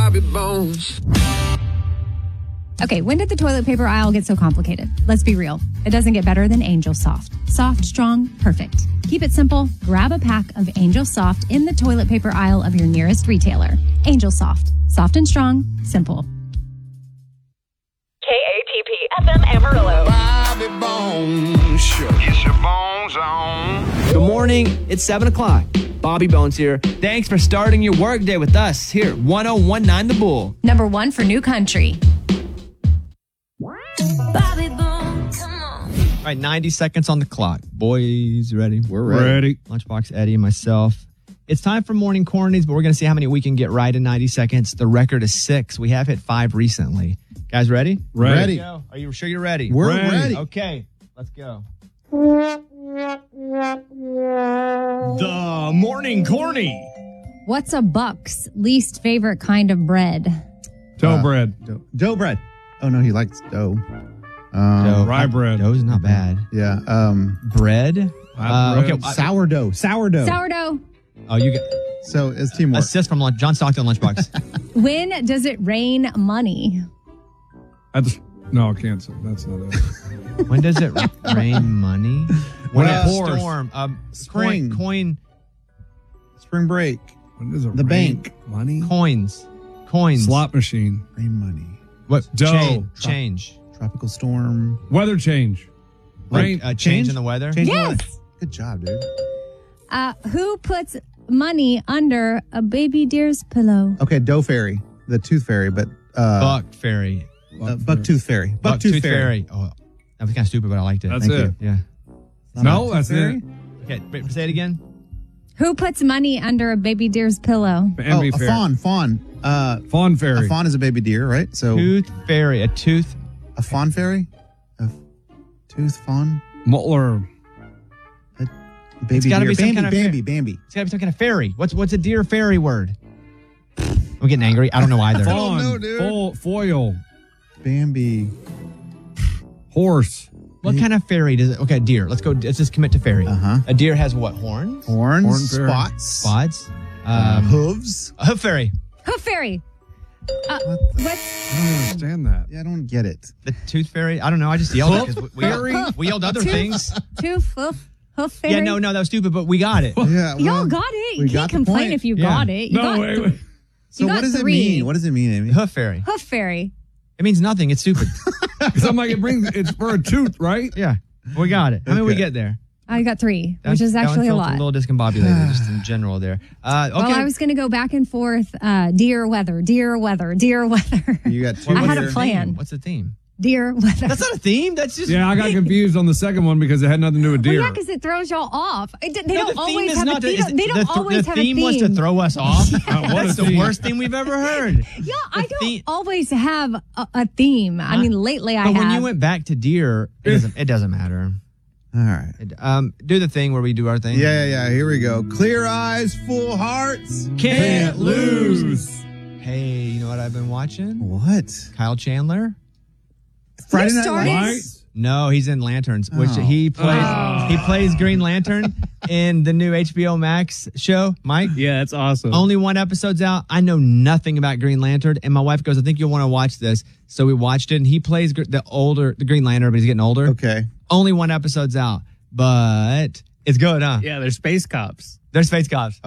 Bobby Bones. Okay, when did the toilet paper aisle get so complicated? Let's be real. It doesn't get better than Angel Soft. Soft, strong, perfect. Keep it simple. Grab a pack of Angel Soft in the toilet paper aisle of your nearest retailer. Angel Soft. Soft and strong. Simple. KATP FM Amarillo. Bobby Bones Show. Get your bones on. Good morning. It's 7 o'clock. Bobby Bones here. Thanks for starting your workday with us here at 1019 The Bull. Number 1 for new country. Bobby Bones, come on. All right, 90 seconds on the clock. Boys, ready? We're ready. Lunchbox, Eddie, and myself. It's time for morning cornies, but we're going to see how many we can get right in 90 seconds. The record is 6. We have hit 5 recently. Guys, ready? Ready. Are you sure you're ready? We're ready. Okay, let's go. The morning corny. What's a buck's least favorite kind of bread? Dough bread. Dough bread. Oh, no, he likes dough. Rye bread. Dough's not bad. Yeah. Bread? Okay. Sourdough. Sourdough. Oh, you get So it's teamwork. assist from John Stockton Lunchbox. When does it rain money? No, I can't say. That's not it. When does it rain money? When it a pours. storm. Spring. Coin. Spring break. When does it The rain? bank. Money? Coins. Slot machine. Rain money. What? Dough. Change. Tropical storm. Weather change. Rain. Like change in the weather? Change Yes. weather. Good job, dude. Who puts money under a baby deer's pillow? Okay, dough fairy. The tooth fairy, but Buck Fairy. bucktooth fairy. Bucktooth Fairy. Oh, that was kind of stupid, but I liked it. That's Thank it. Yeah. No, that's it. Okay, wait, say it again. Who puts money under a baby deer's pillow? Envy a fair. fawn. Fawn fairy. A fawn is a baby deer, right? So Tooth Fairy. A tooth. a fawn fairy? A tooth fawn? Muttler. Baby It's gotta deer. be some Bambi, kind of Bambi, Bambi. It's got to be some kind of fairy. What's a deer fairy word? I'm getting angry. I don't know either. Fawn. know, dude. Foil. Bambi. Horse. What kind of fairy does it? Okay, deer. Let's go. Let's just commit to fairy. Uh-huh. A deer has what? Horns? Horns. Horn fairy. Spots. Spots? Hooves. A hoof fairy. Hoof fairy. What's I don't understand that. Yeah, I don't get it. The tooth fairy. I don't know. I just yelled it because Fairy? we yelled other things. hoof fairy? Yeah, no, that was stupid, but we got it. Yeah, Y'all got it. You we can't got the complain point. if you Yeah. got it. You No, got wait. So got what does 3. it mean? What does it mean, Amy? Hoof fairy. Hoof fairy. It means nothing. It's stupid. Because I'm like, it's for a tooth, right? Yeah, we got it. How many we Okay. get there? I got 3, That which is one actually a felt lot. A little discombobulated, just in general there. Okay. Well, I was going to go back and forth. Deer weather. You got 2 I had a here. plan. What's the theme? Deer weather. That's not a theme. That's just Yeah, I got confused on the second one because it had nothing to do with Well, deer. yeah, because it throws y'all off. They No, don't the theme always is have a not to- theme. They don't always the have a theme theme. was to throw us off. what That's a the theme. worst thing we've ever heard. Yeah, I don't theme- always have a theme. I mean, lately I But have. when you went back to deer, it doesn't matter. All right. Do the thing where we do our thing. Yeah. Here we go. Clear eyes, full hearts. Can't lose. Hey, you know what I've been watching? What? Kyle Chandler. Friday Night started- Lights? No, he's in Lanterns, which Oh. he plays Green Lantern in the new HBO Max show. Mike? Yeah, that's awesome. Only 1 episode's out. I know nothing about Green Lantern, and my wife goes, I think you'll want to watch this. So we watched it, and he plays the Green Lantern, but he's getting older. Okay. Only 1 episode's out, but it's good, huh? Yeah, they're space cops. They're space cops.